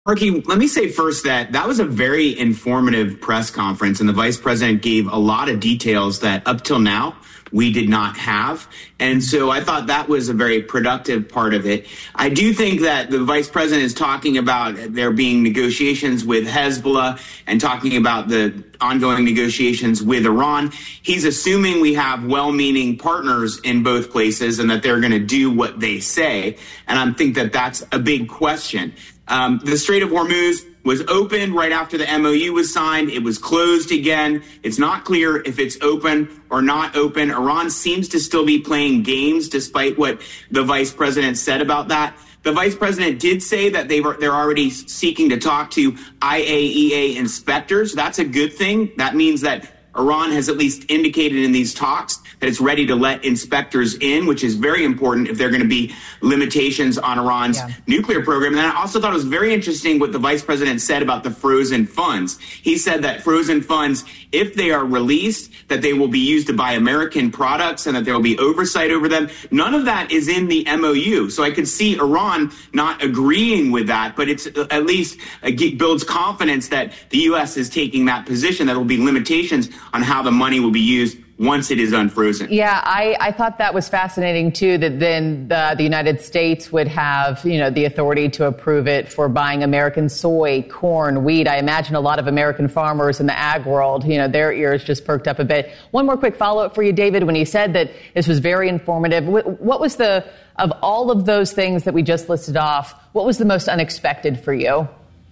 Marky, let me say first that was a very informative press conference, and the vice president gave a lot of details that up till now we did not have. And so I thought that was a very productive part of it. I do think that the vice president is talking about there being negotiations with Hezbollah and talking about the ongoing negotiations with Iran. He's assuming we have well-meaning partners in both places and that they're going to do what they say. And I think that that's a big question. The Strait of Hormuz was opened right after the MOU was signed. It was closed again. It's not clear if it's open or not open. Iran seems to still be playing games despite what the vice president said about that. The vice president did say that they're already seeking to talk to IAEA inspectors. That's a good thing. That means that Iran has at least indicated in these talks that it's ready to let inspectors in, which is very important if there are going to be limitations on Iran's nuclear program. And I also thought it was very interesting what the vice president said about the frozen funds. He said that frozen funds, if they are released, that they will be used to buy American products and that there will be oversight over them. None of that is in the MOU. So I could see Iran not agreeing with that, but it's at least builds confidence that the U.S. is taking that position, that there will be limitations on how the money will be used once it is unfrozen. Yeah, I thought that was fascinating, too, that then the United States would have, the authority to approve it for buying American soy, corn, wheat. I imagine a lot of American farmers in the ag world, their ears just perked up a bit. One more quick follow-up for you, David, when you said that this was very informative. What was of all of those things that we just listed off, what was the most unexpected for you?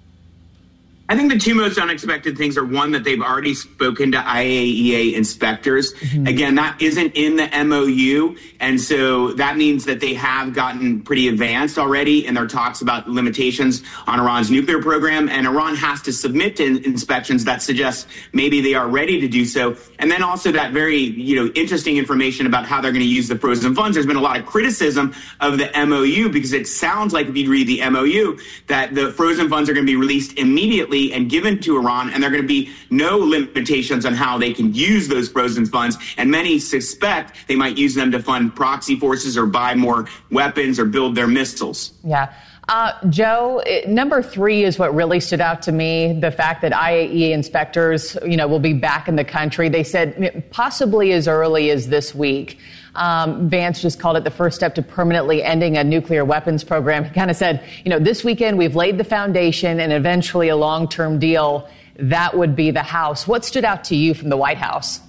I think the two most unexpected things are, one, that they've already spoken to IAEA inspectors. Mm-hmm. Again, that isn't in the MOU. And so that means that they have gotten pretty advanced already in their talks about limitations on Iran's nuclear program. And Iran has to submit to inspections that suggest maybe they are ready to do so. And then also that very, interesting information about how they're going to use the frozen funds. There's been a lot of criticism of the MOU because it sounds like, if you read the MOU, that the frozen funds are going to be released immediately and given to Iran, and there are going to be no limitations on how they can use those frozen funds. And many suspect they might use them to fund proxy forces or buy more weapons or build their missiles. Yeah. Joe, number 3 is what really stood out to me, the fact that IAEA inspectors, will be back in the country. They said possibly as early as this week. Vance just called it the first step to permanently ending a nuclear weapons program. He kind of said, this weekend we've laid the foundation and eventually a long-term deal. That would be the House. What stood out to you from the White House?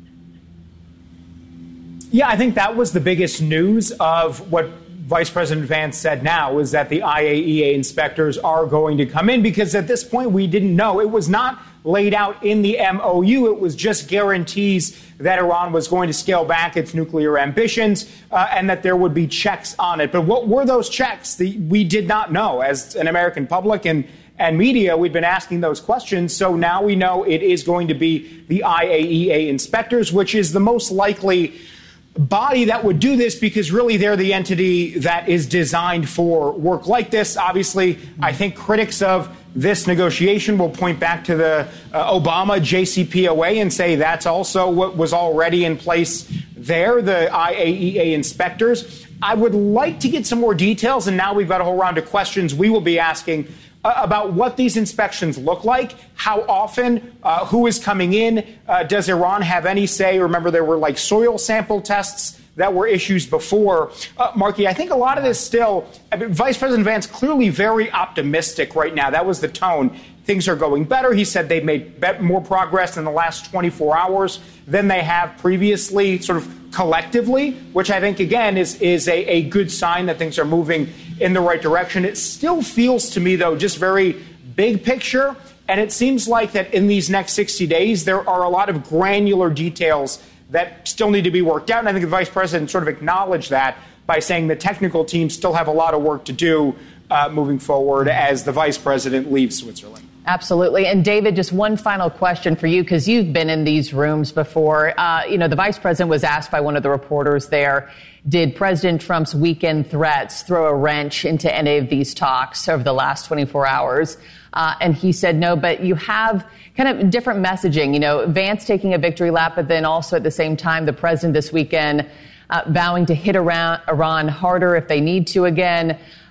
Yeah, I think that was the biggest news of what Vice President Vance said now, is that the IAEA inspectors are going to come in, because at this point we didn't know. It was not laid out in the MOU. It was just guarantees that Iran was going to scale back its nuclear ambitions and that there would be checks on it. But what were those checks? We did not know. As an American public and media, we've been asking those questions. So now we know it is going to be the IAEA inspectors, which is the most likely body that would do this, because really they're the entity that is designed for work like this. Obviously, I think critics of this negotiation will point back to the Obama JCPOA and say that's also what was already in place there, the IAEA inspectors. I would like to get some more details, and now we've got a whole round of questions we will be asking about what these inspections look like, how often, who is coming in, does Iran have any say? Remember, there were soil sample tests that were issues before. Marky, I think a lot of this still, Vice President Vance clearly very optimistic right now. That was the tone. Things are going better. He said they've made more progress in the last 24 hours than they have previously, sort of collectively, which I think, again, is a good sign that things are moving in the right direction. It still feels to me, though, just very big picture. And it seems like that in these next 60 days, there are a lot of granular details that still need to be worked out. And I think the vice president sort of acknowledged that by saying the technical teams still have a lot of work to do moving forward as the vice president leaves Switzerland. Absolutely. And David, just one final question for you, because you've been in these rooms before. The vice president was asked by one of the reporters there, did President Trump's weekend threats throw a wrench into any of these talks over the last 24 hours? And he said no, but you have kind of different messaging. Vance taking a victory lap, but then also at the same time, the president this weekend vowing to hit Iran harder if they need to again.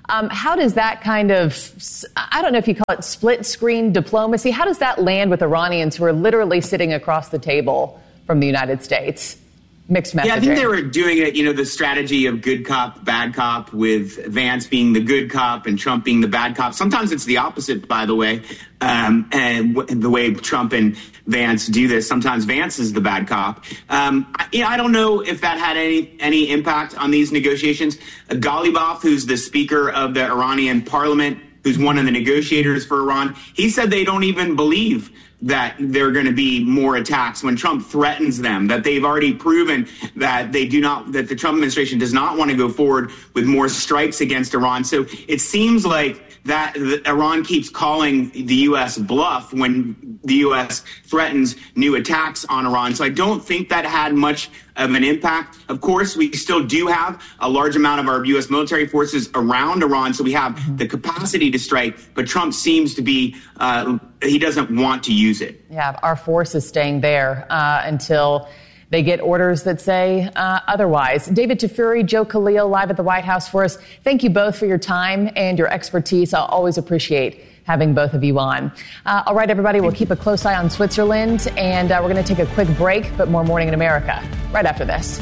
How does that kind of, I don't know if you call it split screen diplomacy, how does that land with Iranians who are literally sitting across the table from the United States? Mixed messaging. Yeah, I think they were doing it, the strategy of good cop, bad cop, with Vance being the good cop and Trump being the bad cop. Sometimes it's the opposite, by the way, and the way Trump and Vance do this. Sometimes Vance is the bad cop. I don't know if that had any impact on these negotiations. Ghalibaf, who's the speaker of the Iranian parliament, who's one of the negotiators for Iran, he said they don't even believe that there are going to be more attacks when Trump threatens them, that they've already proven that that the Trump administration does not want to go forward with more strikes against Iran. So it seems like that Iran keeps calling the U.S. bluff when the U.S. threatens new attacks on Iran. So I don't think that had much of an impact. Of course, we still do have a large amount of our U.S. military forces around Iran, so we have the capacity to strike, but Trump seems to be, he doesn't want to use it. Yeah, our force is staying there until they get orders that say otherwise. David Tafuri, Joe Khalil, live at the White House for us. Thank you both for your time and your expertise. I'll always appreciate having both of you on. All right, everybody, we'll keep a close eye on Switzerland, and we're going to take a quick break, but more Morning in America right after this.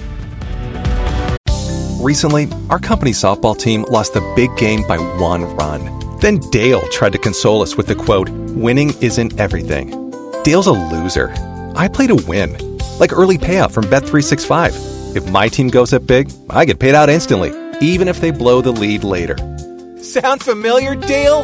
Recently, our company's softball team lost the big game by 1 run. Then Dale tried to console us with the quote, "Winning isn't everything." Dale's a loser. I play to win. Like early payout from Bet365. If my team goes up big, I get paid out instantly, even if they blow the lead later. Sound familiar, Dale?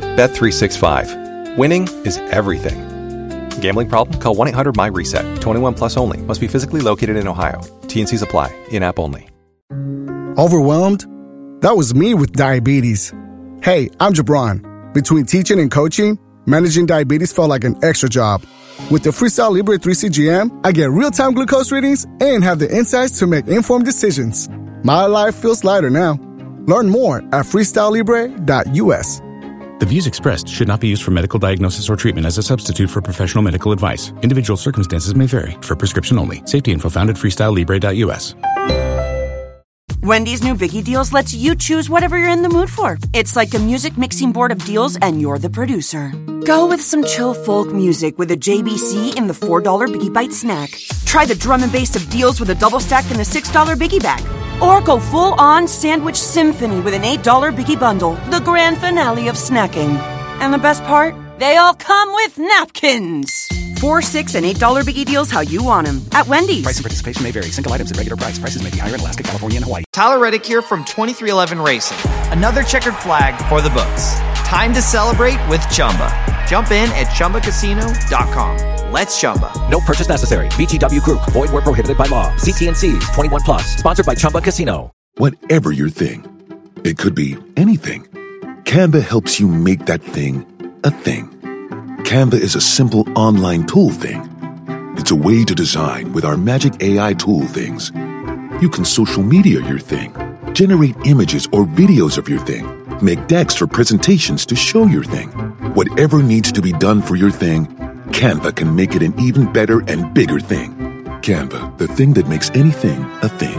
Bet365. Winning is everything. Gambling problem? Call 1-800-MY-RESET. 21 plus only. Must be physically located in Ohio. T&Cs apply. In-app only. Overwhelmed? That was me with diabetes. Hey, I'm Jabron. Between teaching and coaching, managing diabetes felt like an extra job. With the Freestyle Libre 3CGM, I get real-time glucose readings and have the insights to make informed decisions. My life feels lighter now. Learn more at freestylelibre.us. The views expressed should not be used for medical diagnosis or treatment as a substitute for professional medical advice. Individual circumstances may vary. For prescription only. Safety info found at freestylelibre.us. Wendy's new Biggie Deals lets you choose whatever you're in the mood for. It's like a music mixing board of deals, and you're the producer. Go with some chill folk music with a JBC in the $4 Biggie Bite snack. Try the drum and bass of deals with a double stack in the $6 Biggie Bag. Or go full-on sandwich symphony with an $8 Biggie Bundle, the grand finale of snacking. And the best part? They all come with napkins. $4, $6, and $8 Biggie Deals how you want them at Wendy's. Price and participation may vary. Single items at regular price. Prices may be higher in Alaska, California, and Hawaii. Tyler Reddick here from 2311 Racing. Another checkered flag for the books. Time to celebrate with Chumba. Jump in at ChumbaCasino.com. Let's Chumba. No purchase necessary. VGW Group. Void where prohibited by law. CT&Cs. 21 plus. Sponsored by Chumba Casino. Whatever your thing, it could be anything. Canva helps you make that thing a thing. Canva is a simple online tool thing. It's a way to design with our magic AI tool things. You can social media your thing, generate images or videos of your thing, make decks for presentations to show your thing. Whatever needs to be done for your thing, Canva can make it an even better and bigger thing. Canva, the thing that makes anything a thing.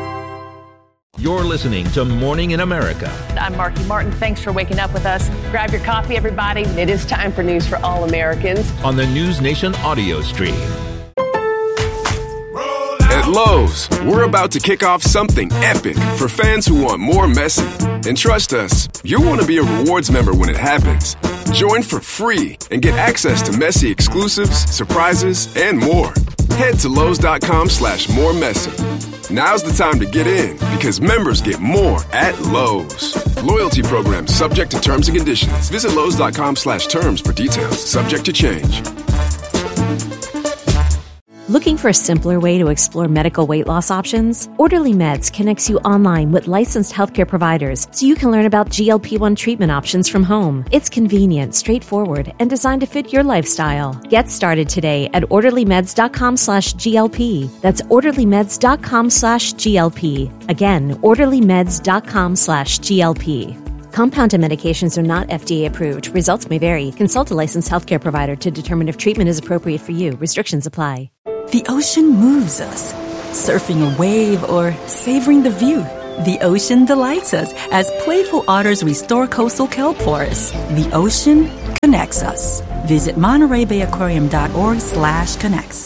You're listening to Morning in America. I'm Marky Martin. Thanks for waking up with us. Grab your coffee, everybody. It is time for News for All Americans on the News Nation audio stream. At Lowe's, we're about to kick off something epic for fans who want more Messi. And trust us, you'll want to be a rewards member when it happens. Join for free and get access to Messi exclusives, surprises, and more. Head to Lowe's.com/moremessy. Now's the time to get in because members get more at Lowe's. Loyalty program subject to terms and conditions. Visit Lowe's.com/terms for details. Subject to change. Looking for a simpler way to explore medical weight loss options? Orderly Meds connects you online with licensed healthcare providers so you can learn about GLP-1 treatment options from home. It's convenient, straightforward, and designed to fit your lifestyle. Get started today at orderlymeds.com/GLP. That's orderlymeds.com/GLP. Again, orderlymeds.com/GLP. Compounded medications are not FDA approved. Results may vary. Consult a licensed healthcare provider to determine if treatment is appropriate for you. Restrictions apply. The ocean moves us, surfing a wave or savoring the view. The ocean delights us as playful otters restore coastal kelp forests. The ocean connects us. Visit MontereyBayAquarium.org/connects.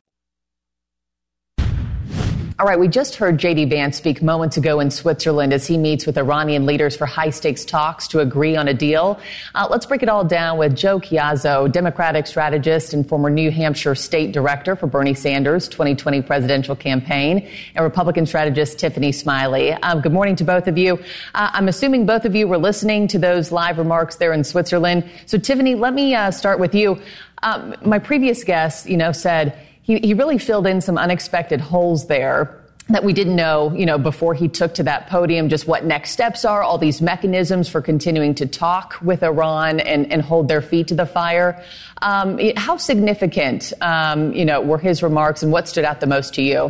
All right, we just heard J.D. Vance speak moments ago in Switzerland as he meets with Iranian leaders for high-stakes talks to agree on a deal. Let's break it all down with Joe Chiazzo, Democratic strategist and former New Hampshire state director for Bernie Sanders' 2020 presidential campaign, and Republican strategist Tiffany Smiley. Good morning to both of you. I'm assuming both of you were listening to those live remarks there in Switzerland. So, Tiffany, let me start with you. My previous guest, said he really filled in some unexpected holes there that we didn't know, before he took to that podium, just what next steps are, all these mechanisms for continuing to talk with Iran and hold their feet to the fire. How significant, were his remarks, and what stood out the most to you?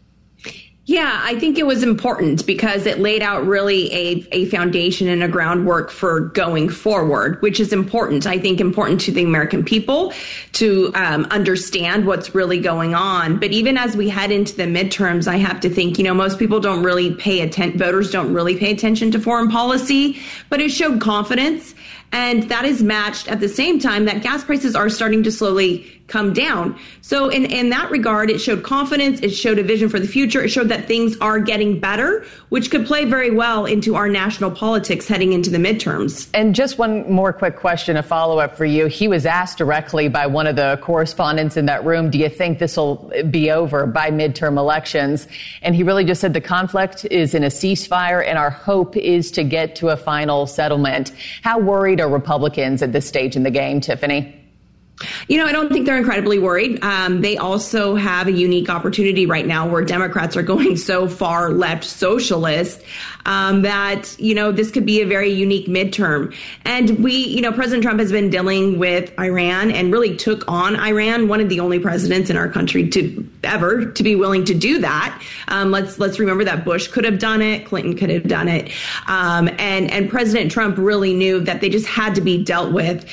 Yeah, I think it was important because it laid out really a foundation and a groundwork for going forward, which is important. I think important to the American people to understand what's really going on. But even as we head into the midterms, I have to think, most people don't really voters don't really pay attention to foreign policy, but it showed confidence. And that is matched at the same time that gas prices are starting to slowly come down. So in that regard, it showed confidence. It showed a vision for the future. It showed that things are getting better, which could play very well into our national politics heading into the midterms. And just one more quick question, a follow-up for you. He was asked directly by one of the correspondents in that room, do you think this will be over by midterm elections? And he really just said the conflict is in a ceasefire and our hope is to get to a final settlement. How worried are Republicans at this stage in the game, Tiffany? I don't think they're incredibly worried. They also have a unique opportunity right now where Democrats are going so far left socialist that, this could be a very unique midterm. And President Trump has been dealing with Iran and really took on Iran, one of the only presidents in our country to be willing to do that. Let's remember that Bush could have done it. Clinton could have done it. And President Trump really knew that they just had to be dealt with,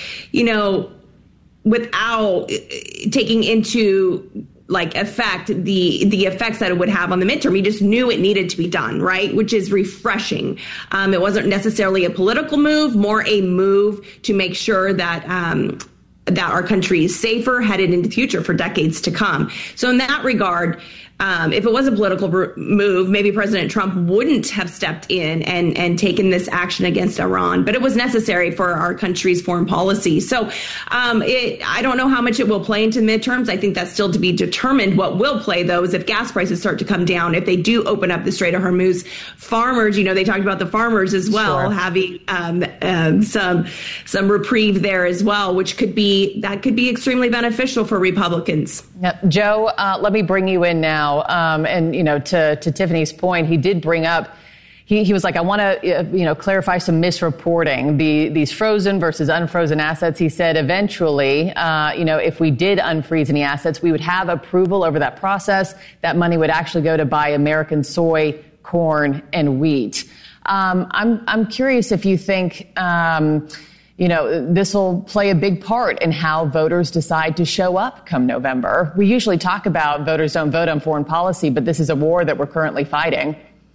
without taking into effect the effects that it would have on the midterm. He just knew it needed to be done, right? Which is refreshing. It wasn't necessarily a political move, more a move to make sure that our country is safer headed into the future for decades to come. So in that regard, if it was a political move, maybe President Trump wouldn't have stepped in and taken this action against Iran, but it was necessary for our country's foreign policy. So I don't know how much it will play into midterms. I think that's still to be determined. What will play, though, is if gas prices start to come down, if they do open up the Strait of Hormuz, farmers, they talked about the farmers as well, sure, having some reprieve there as well, which could be extremely beneficial for Republicans. Yep. Joe, let me bring you in now. To Tiffany's point, he did bring up, he was like, I want to, clarify some misreporting, these frozen versus unfrozen assets. He said eventually, if we did unfreeze any assets, we would have approval over that process. That money would actually go to buy American soy, corn, and wheat. I'm curious if you think, this will play a big part in how voters decide to show up come November. We usually talk about voters don't vote on foreign policy, but this is a war that we're currently fighting.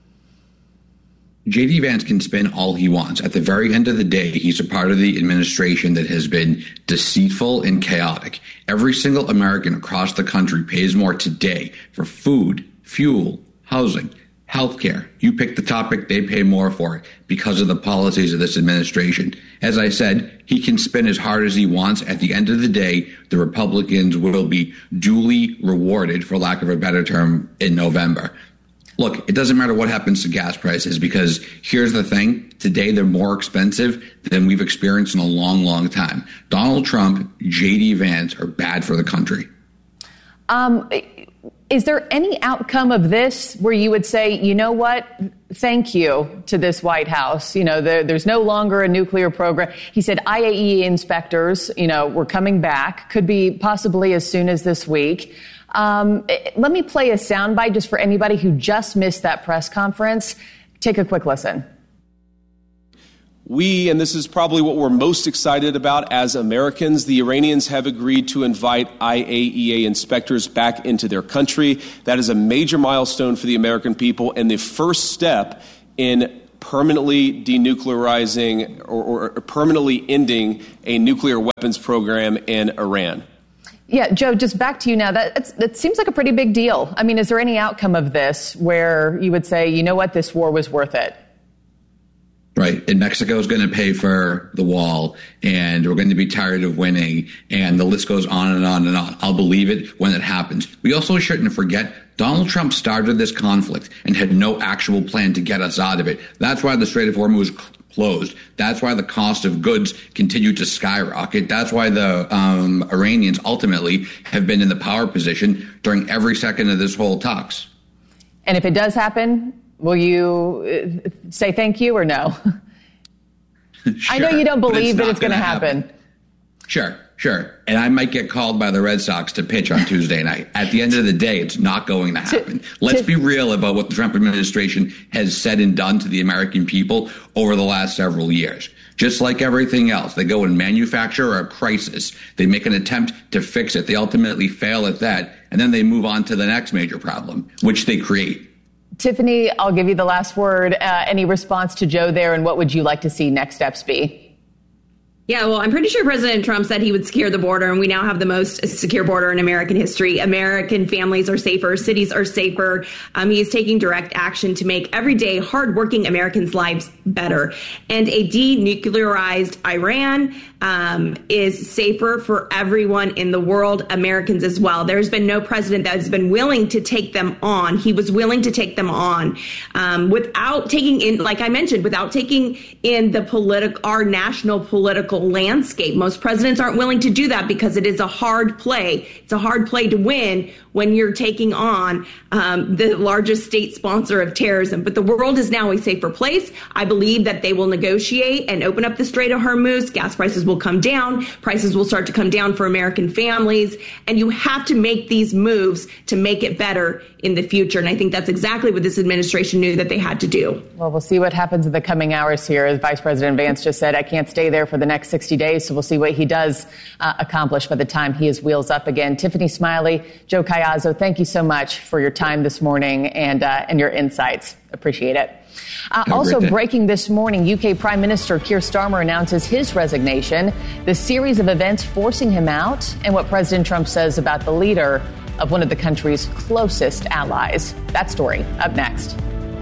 J.D. Vance can spin all he wants. At the very end of the day, he's a part of the administration that has been deceitful and chaotic. Every single American across the country pays more today for food, fuel, housing, healthcare. You pick the topic, they pay more for it because of the policies of this administration. As I said, he can spin as hard as he wants. At the end of the day, the Republicans will be duly rewarded, for lack of a better term, in November. Look, it doesn't matter what happens to gas prices, because here's the thing. Today, they're more expensive than we've experienced in a long, long time. Donald Trump, J.D. Vance are bad for the country. Is there any outcome of this where you would say, you know what, thank you to this White House? There's no longer a nuclear program. He said IAEA inspectors, were coming back, could be possibly as soon as this week. Let me play a soundbite just for anybody who just missed that press conference. Take a quick listen. We, and this is probably what we're most excited about as Americans, the Iranians have agreed to invite IAEA inspectors back into their country. That is a major milestone for the American people and the first step in permanently denuclearizing or permanently ending a nuclear weapons program in Iran. Yeah, Joe, just back to you now. That seems like a pretty big deal. I mean, is there any outcome of this where you would say, you know what, this war was worth it? Right. And Mexico is going to pay for the wall, and we're going to be tired of winning, and the list goes on and on and on. I'll believe it when it happens. We also shouldn't forget Donald Trump started this conflict and had no actual plan to get us out of it. That's why the Strait of Hormuz closed. That's why the cost of goods continued to skyrocket. That's why the Iranians ultimately have been in the power position during every second of this whole talks. And if it does happen, will you say thank you or no? Sure, I know you don't believe that it's going to happen. Sure. And I might get called by the Red Sox to pitch on Tuesday night. At the end of the day, it's not going to happen. Let's be real about what the Trump administration has said and done to the American people over the last several years. Just like everything else, they go and manufacture a crisis. They make an attempt to fix it. They ultimately fail at that. And then they move on to the next major problem, which they create. Tiffany, I'll give you the last word. Any response to Joe there, and what would you like to see next steps be? Yeah, well, I'm pretty sure President Trump said he would secure the border, and we now have the most secure border in American history. American families are safer. Cities are safer. He is taking direct action to make everyday hardworking Americans' lives better. And a denuclearized Iran is safer for everyone in the world, Americans as well. There's been no president that has been willing to take them on. He was willing to take them on without taking in, like I mentioned, without taking in our national political landscape. Most presidents aren't willing to do that because it is a hard play. It's a hard play to win when you're taking on the largest state sponsor of terrorism. But the world is now a safer place. I believe that they will negotiate and open up the Strait of Hormuz. Gas prices will come down. Prices will start to come down for American families. And you have to make these moves to make it better in the future. And I think that's exactly what this administration knew that they had to do. Well, we'll see what happens in the coming hours here. As Vice President Vance just said, I can't stay there for the next 60 days. So we'll see what he does accomplish by the time he is wheels up again. Tiffany Smiley, Joe Caiazzo, thank you so much for your time this morning and your insights. Appreciate it. Also breaking this morning, UK Prime Minister Keir Starmer announces his resignation, the series of events forcing him out, and what President Trump says about the leader of one of the country's closest allies. That story up next.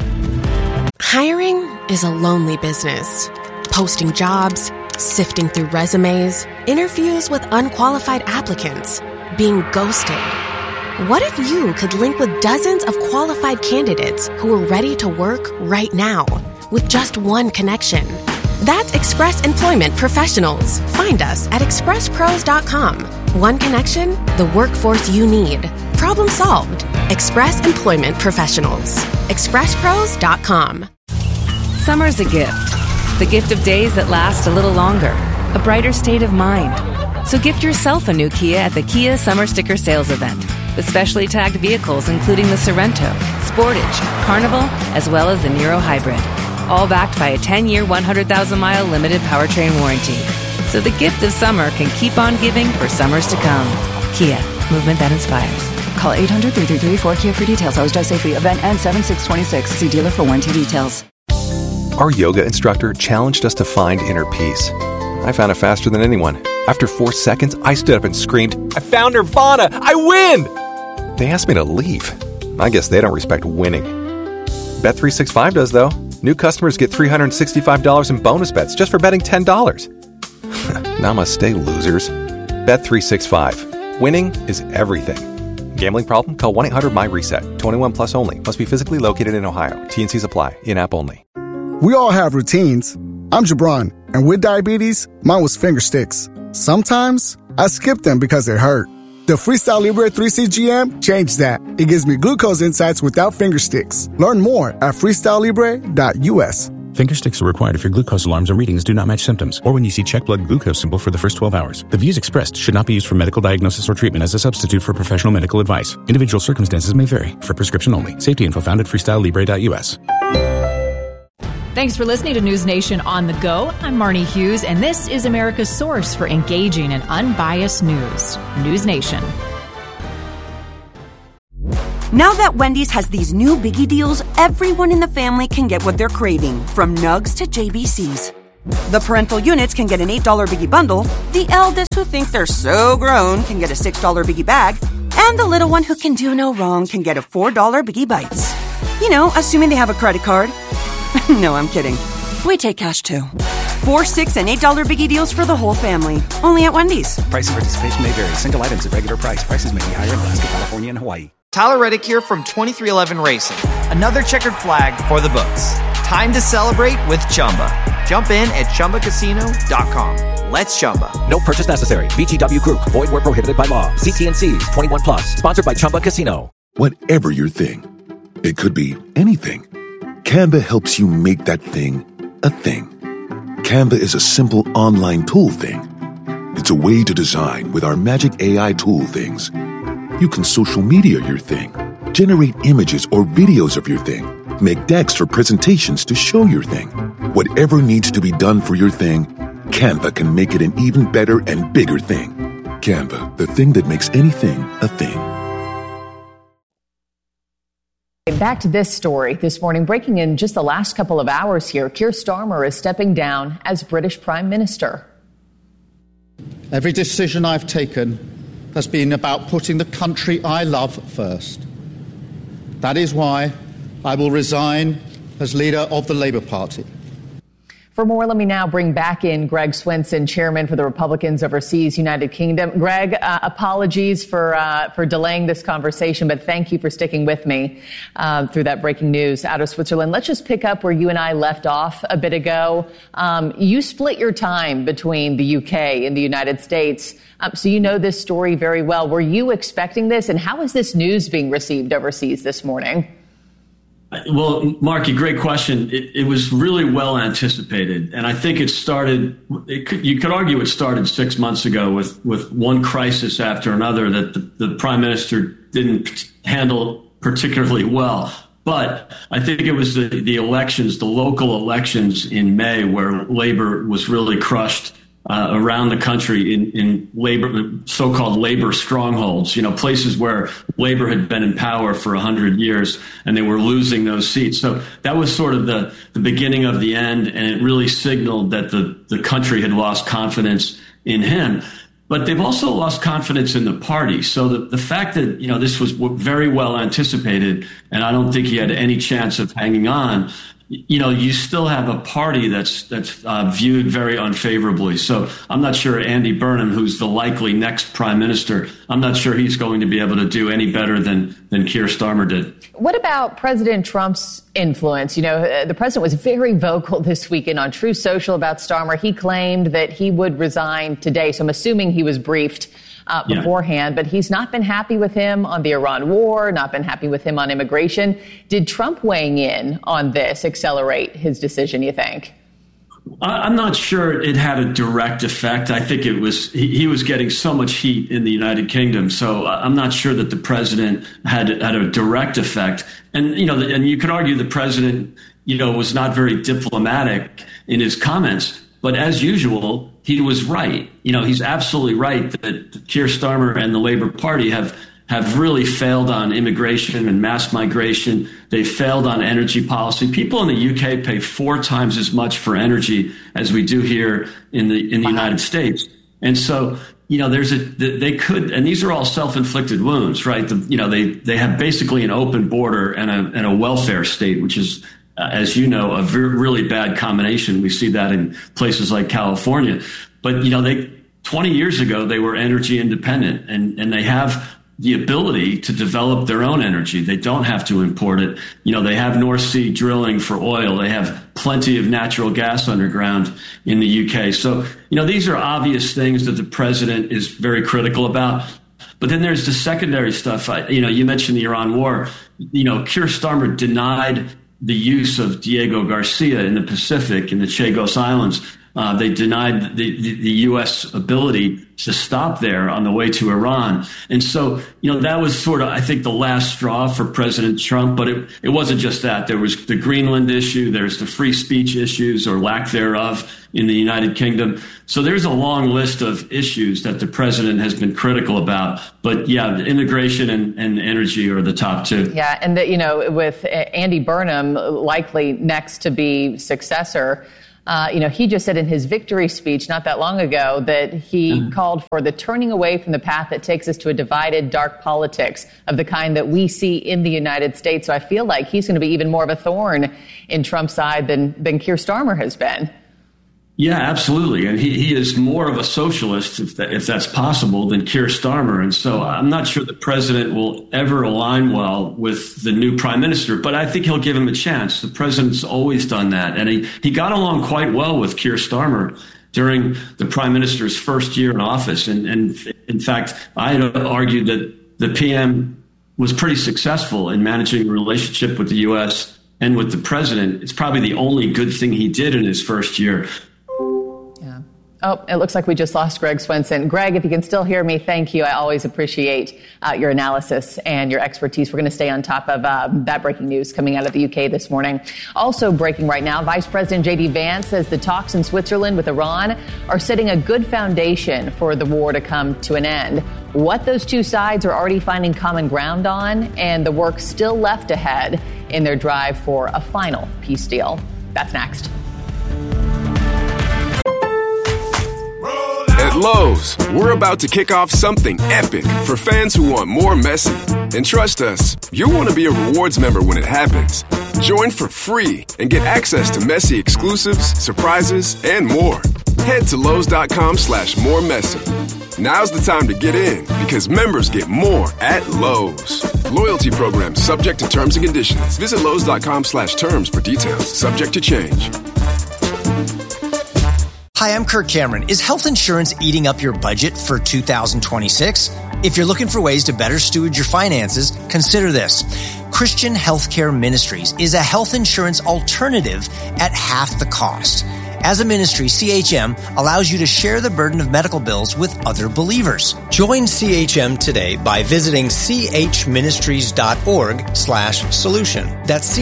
Hiring is a lonely business. Posting jobs, sifting through resumes, interviews with unqualified applicants, being ghosted. What if you could link with dozens of qualified candidates who are ready to work right now with just one connection? That's Express Employment Professionals. Find us at expresspros.com. One connection, the workforce you need. Problem solved. Express Employment Professionals. expresspros.com. Summer's a gift. The gift of days that last a little longer. A brighter state of mind. So gift yourself a new Kia at the Kia Summer Sticker Sales Event. With specially tagged vehicles including the Sorrento, Sportage, Carnival, as well as the Niro Hybrid. All backed by a 10-year, 100,000-mile limited powertrain warranty. So the gift of summer can keep on giving for summers to come. Kia, movement that inspires. Call 800-333-4KIA for details. Always drive safely. Event ends 7/6/26. See dealer for warranty details. Our yoga instructor challenged us to find inner peace. I found it faster than anyone. After 4 seconds, I stood up and screamed, "I found Nirvana! I win!" They asked me to leave. I guess they don't respect winning. Bet365 does, though. New customers get $365 in bonus bets just for betting $10. Namaste, losers. Bet365. Winning is everything. Gambling problem? Call 1-800-MY-RESET. 21 plus only. Must be physically located in Ohio. T&Cs apply. In-app only. We all have routines. I'm Jabron, and with diabetes, mine was finger sticks. Sometimes I skip them because they hurt. The Freestyle Libre 3C GM changed that. It gives me glucose insights without finger sticks. Learn more at freestylelibre.us. Finger sticks are required if your glucose alarms and readings do not match symptoms, or when you see check blood glucose symbol for the first 12 hours. The views expressed should not be used for medical diagnosis or treatment as a substitute for professional medical advice. Individual circumstances may vary. For prescription only. Safety info found at freestylelibre.us. Thanks for listening to News Nation on the Go. I'm Marnie Hughes, and this is America's source for engaging and unbiased news. News Nation. Now that Wendy's has these new biggie deals, everyone in the family can get what they're craving, from nugs to JBCs. The parental units can get an $8 biggie bundle, the eldest who think they're so grown can get a $6 biggie bag, and the little one who can do no wrong can get a $4 biggie bites. You know, assuming they have a credit card. No, I'm kidding. We take cash too. $4, $6, and $8 biggie deals for the whole family. Only at Wendy's. Price and participation may vary. Single items at regular price. Prices may be higher in Alaska, California, and Hawaii. Tyler Reddick here from 2311 Racing. Another checkered flag for the books. Time to celebrate with Chumba. Jump in at ChumbaCasino.com. Let's Chumba. No purchase necessary. VGW Group. Void where prohibited by law. See T&Cs. 21 plus. Sponsored by Chumba Casino. Whatever your thing, it could be anything. Canva helps you make that thing a thing. Canva is a simple online tool thing. It's a way to design with our magic AI tool things. You can social media your thing, generate images or videos of your thing, make decks for presentations to show your thing. Whatever needs to be done for your thing, Canva can make it an even better and bigger thing. Canva, the thing that makes anything a thing. Back to this story this morning, breaking in just the last couple of hours here. Keir Starmer is stepping down as British Prime Minister. Every decision I've taken has been about putting the country I love first. That is why I will resign as leader of the Labour Party. For more, let me now bring back in Greg Swinson, chairman for the Republicans Overseas United Kingdom. Greg, apologies for delaying this conversation, but thank you for sticking with me through that breaking news out of Switzerland. Let's just pick up where you and I left off a bit ago. You split your time between the UK and the United States, so you know this story very well. Were you expecting this, and how is this news being received overseas this morning? Well, Marky, great question. It was really well anticipated, and I think it started. You could argue it started 6 months ago with one crisis after another that the prime minister didn't handle particularly well. But I think it was the elections, the local elections in May, where Labour was really crushed around the country in labor, so-called labor strongholds, places where Labour had been in power for 100 years and they were losing those seats. So that was sort of the beginning of the end, and it really signaled that the country had lost confidence in him. But they've also lost confidence in the party. So the fact that, this was very well anticipated, and I don't think he had any chance of hanging on, you still have a party that's viewed very unfavorably. So I'm not sure Andy Burnham, who's the likely next prime minister, I'm not sure he's going to be able to do any better than Keir Starmer did. What about President Trump's influence? The president was very vocal this weekend on Truth Social about Starmer. He claimed that he would resign today. So I'm assuming he was briefed beforehand, but he's not been happy with him on the Iran war, not been happy with him on immigration. Did Trump weighing in on this accelerate his decision, you think? I'm not sure it had a direct effect. I think it was he was getting so much heat in the United Kingdom, so I'm not sure that the president had a direct effect. And and you could argue the president was not very diplomatic in his comments, but as usual, he was right. He's absolutely right that Keir Starmer and the Labour Party have really failed on immigration and mass migration. They failed on energy policy. People in the UK pay 4 times as much for energy as we do here in the United States. And so, they could, and these are all self-inflicted wounds, right? They have basically an open border and a welfare state, which is, as you know, a really bad combination. We see that in places like California. But, 20 years ago, they were energy independent, and they have the ability to develop their own energy. They don't have to import it. They have North Sea drilling for oil. They have plenty of natural gas underground in the UK. So, these are obvious things that the president is very critical about. But then there's the secondary stuff. You mentioned the Iran war. Keir Starmer denied the use of Diego Garcia in the Pacific, in the Chagos Islands. They denied the U.S. ability to stop there on the way to Iran. And so, that was sort of, I think, the last straw for President Trump. But it wasn't just that. There was the Greenland issue. There's the free speech issues or lack thereof in the United Kingdom. So there's a long list of issues that the president has been critical about. But yeah, immigration and energy are the top two. Yeah. And, with Andy Burnham likely next to be successor, he just said in his victory speech not that long ago that he called for the turning away from the path that takes us to a divided, dark politics of the kind that we see in the United States. So I feel like he's going to be even more of a thorn in Trump's side than Keir Starmer has been. Yeah, absolutely. And he is more of a socialist, if that's possible, than Keir Starmer. And so I'm not sure the president will ever align well with the new prime minister, but I think he'll give him a chance. The president's always done that. And he got along quite well with Keir Starmer during the prime minister's first year in office. And in fact, I argued that the PM was pretty successful in managing a relationship with the U.S. and with the president. It's probably the only good thing he did in his first year. Oh, it looks like we just lost Greg Swenson. Greg, if you can still hear me, thank you. I always appreciate your analysis and your expertise. We're going to stay on top of that breaking news coming out of the UK this morning. Also breaking right now, Vice President J.D. Vance says the talks in Switzerland with Iran are setting a good foundation for the war to come to an end. What those two sides are already finding common ground on and the work still left ahead in their drive for a final peace deal. That's next. At Lowe's, we're about to kick off something epic for fans who want more Messi. And trust us, you'll want to be a rewards member when it happens. Join for free and get access to Messi exclusives, surprises, and more. Head to Lowe's.com/more Messi. Now's the time to get in because members get more at Lowe's. Loyalty program subject to terms and conditions. Visit Lowe's.com/terms for details. Subject to change. Hi, I'm Kirk Cameron. Is health insurance eating up your budget for 2026? If you're looking for ways to better steward your finances, consider this. Christian Healthcare Ministries is a health insurance alternative at half the cost. As a ministry, CHM allows you to share the burden of medical bills with other believers. Join CHM today by visiting chministries.org/solution. That's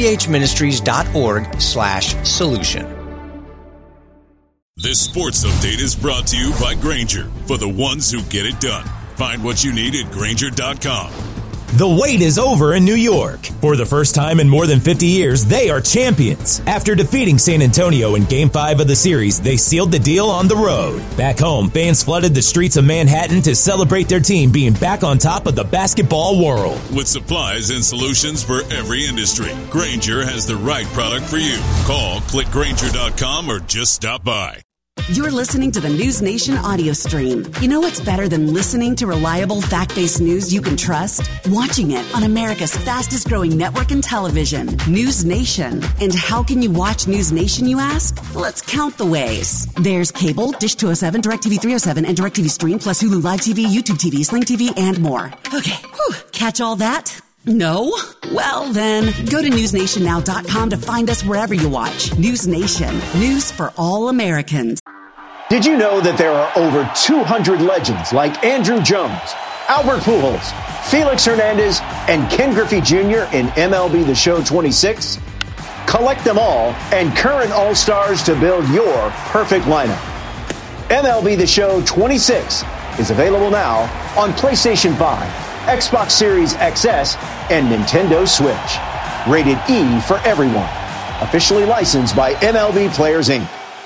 chministries.org/solution. This sports update is brought to you by Grainger, for the ones who get it done. Find what you need at Grainger.com. The wait is over in New York. For the first time in more than 50 years, they are champions. After defeating San Antonio in Game 5 of the series, they sealed the deal on the road. Back home, fans flooded the streets of Manhattan to celebrate their team being back on top of the basketball world. With supplies and solutions for every industry, Grainger has the right product for you. Call, click Grainger.com, or just stop by. You're listening to the News Nation audio stream. You know what's better than listening to reliable, fact-based news you can trust? Watching it on America's fastest-growing network in television, News Nation. And how can you watch News Nation, you ask? Let's count the ways. There's cable, Dish 207, DirecTV 307, and DirecTV Stream, plus Hulu Live TV, YouTube TV, Sling TV, and more. Okay, catch all that? No? Well, then, go to newsnationnow.com to find us wherever you watch. News Nation. News for all Americans. Did you know that there are over 200 legends like Andrew Jones, Albert Pujols, Felix Hernandez, and Ken Griffey Jr. in MLB The Show 26? Collect them all and current All-Stars to build your perfect lineup. MLB The Show 26 is available now on PlayStation 5, Xbox Series XS, and Nintendo Switch. Rated E for everyone. Officially licensed by MLB Players, Inc.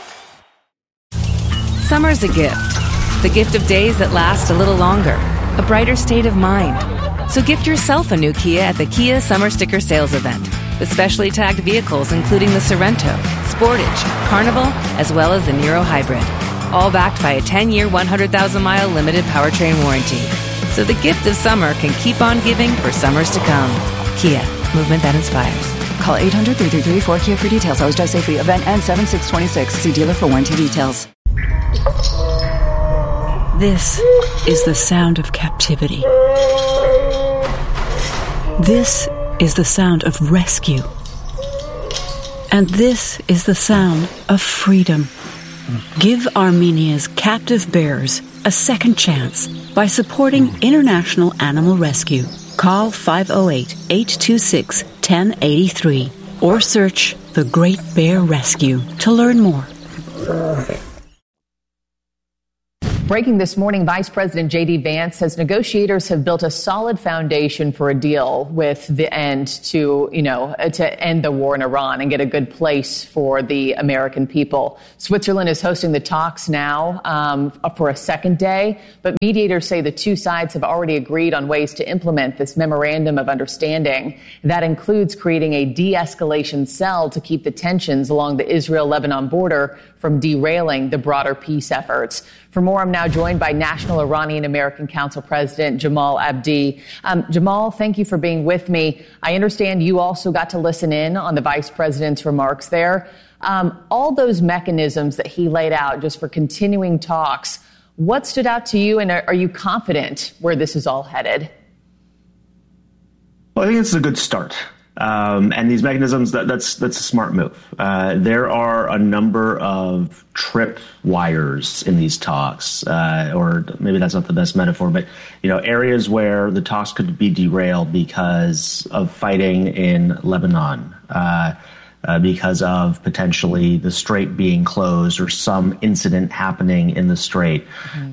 Summer's a gift. The gift of days that last a little longer. A brighter state of mind. So gift yourself a new Kia at the Kia Summer Sticker Sales Event. With specially tagged vehicles including the Sorento, Sportage, Carnival, as well as the Niro Hybrid. All backed by a 10-year, 100,000-mile limited powertrain warranty. So the gift of summer can keep on giving for summers to come. Kia, movement that inspires. Call 800-333-4KIA for details. Always drive safely. Event ends 7/6/26. See dealer for warranty details. This is the sound of captivity. This is the sound of rescue. And this is the sound of freedom. Give Armenia's captive bears a second chance by supporting International Animal Rescue. Call 508-826-1083 or search The Great Bear Rescue to learn more. Breaking this morning, Vice President J.D. Vance says negotiators have built a solid foundation for a deal with the end to end the war in Iran and get a good place for the American people. Switzerland is hosting the talks now for a second day, but mediators say the two sides have already agreed on ways to implement this memorandum of understanding. That includes creating a de-escalation cell to keep the tensions along the Israel-Lebanon border from derailing the broader peace efforts. For more, I'm now joined by National Iranian American Council President Jamal Abdi. Jamal, thank you for being with me. I understand you also got to listen in on the vice president's remarks there. All those mechanisms that he laid out just for continuing talks, what stood out to you, and are you confident where this is all headed? Well, I think it's a good start. And these mechanisms, that's a smart move. There are a number of trip wires in these talks, or maybe that's not the best metaphor, but areas where the talks could be derailed because of fighting in Lebanon, because of potentially the strait being closed or some incident happening in the strait.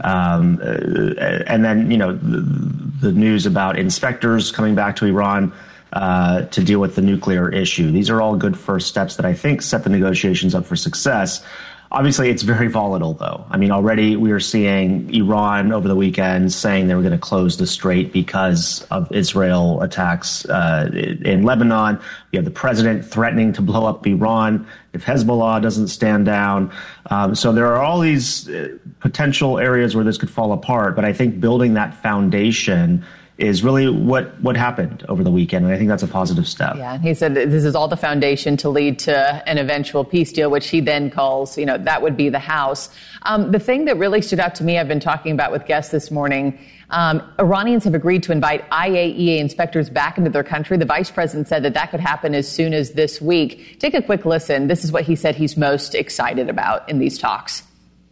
Mm-hmm. And then, the news about inspectors coming back to Iran to deal with the nuclear issue. These are all good first steps that I think set the negotiations up for success. Obviously, it's very volatile, though. I mean, already we are seeing Iran over the weekend saying they were going to close the strait because of Israel attacks in Lebanon. You have the president threatening to blow up Iran if Hezbollah doesn't stand down. So there are all these potential areas where this could fall apart. But I think building that foundation is really what happened over the weekend. And I think that's a positive step. Yeah, he said this is all the foundation to lead to an eventual peace deal, which he then calls, that would be the House. The thing that really stood out to me, I've been talking about with guests this morning, Iranians have agreed to invite IAEA inspectors back into their country. The vice president said that could happen as soon as this week. Take a quick listen. This is what he said he's most excited about in these talks.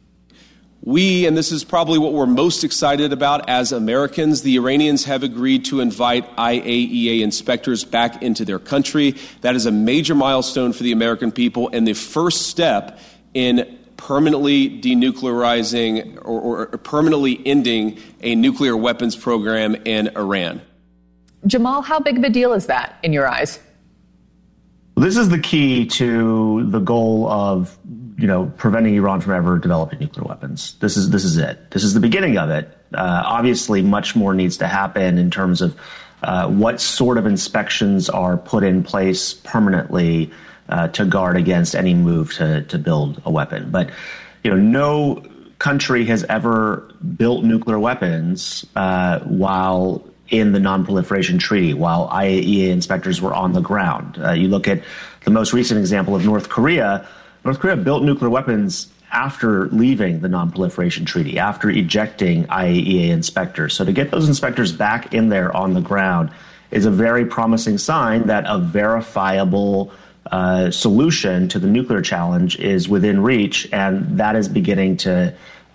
We, and this is probably what we're most excited about as Americans, the Iranians have agreed to invite IAEA inspectors back into their country. That is a major milestone for the American people and the first step in permanently denuclearizing or permanently ending a nuclear weapons program in Iran. Jamal, how big of a deal is that in your eyes? This is the key to the goal of preventing Iran from ever developing nuclear weapons. This is it. This is the beginning of it. Obviously, much more needs to happen in terms of what sort of inspections are put in place permanently to guard against any move to build a weapon. But no country has ever built nuclear weapons while in the Non-Proliferation Treaty, while IAEA inspectors were on the ground. You look at the most recent example of North Korea. North Korea built nuclear weapons after leaving the Non-Proliferation Treaty, after ejecting IAEA inspectors. So to get those inspectors back in there on the ground is a very promising sign that a verifiable solution to the nuclear challenge is within reach, and that is beginning to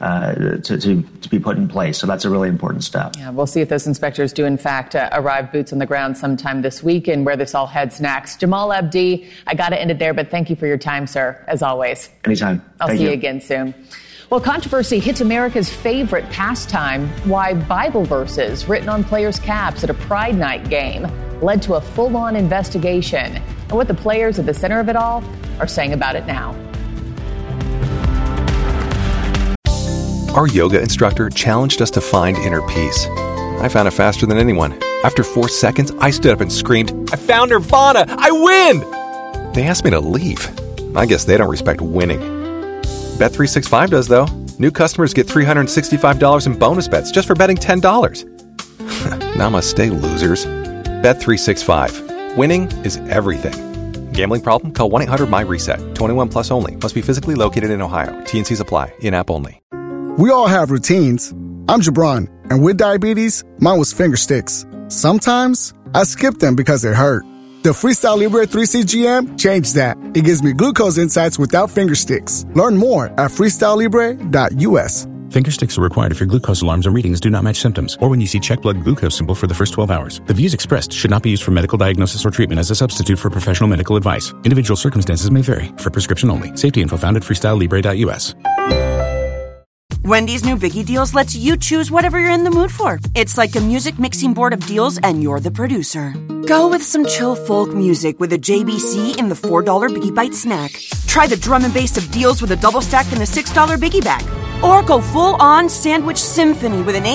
be put in place. So that's a really important step. Yeah, we'll see if those inspectors do, in fact, arrive boots on the ground sometime this week and where this all heads next. Jamal Abdi, I got to end it there, but thank you for your time, sir, as always. Anytime. I'll see you again soon. Well, controversy hits America's favorite pastime. Why Bible verses written on players' caps at a Pride Night game led to a full-on investigation. And what the players at the center of it all are saying about it now. Our yoga instructor challenged us to find inner peace. I found it faster than anyone. After 4 seconds, I stood up and screamed, "I found Nirvana! I win!" They asked me to leave. I guess they don't respect winning. Bet365 does, though. New customers get $365 in bonus bets just for betting $10. Namaste, losers. Bet365. Winning is everything. Gambling problem? Call 1-800-MY-RESET. 21 plus only. Must be physically located in Ohio. T&Cs apply. In-app only. We all have routines. I'm Jabron, and with diabetes, mine was finger sticks. Sometimes I skip them because they hurt. The Freestyle Libre 3C GM changed that. It gives me glucose insights without finger sticks. Learn more at freestylelibre.us. Finger sticks are required if your glucose alarms and readings do not match symptoms, or when you see check blood glucose symbol for the first 12 hours. The views expressed should not be used for medical diagnosis or treatment as a substitute for professional medical advice. Individual circumstances may vary. For prescription only. Safety info found at freestylelibre.us. Wendy's new Biggie Deals lets you choose whatever you're in the mood for. It's like a music mixing board of deals, and you're the producer. Go with some chill folk music with a JBC in the $4 Biggie Bite snack. Try the drum and bass of deals with a double stack in the $6 Biggie bag. Or go full-on sandwich symphony with an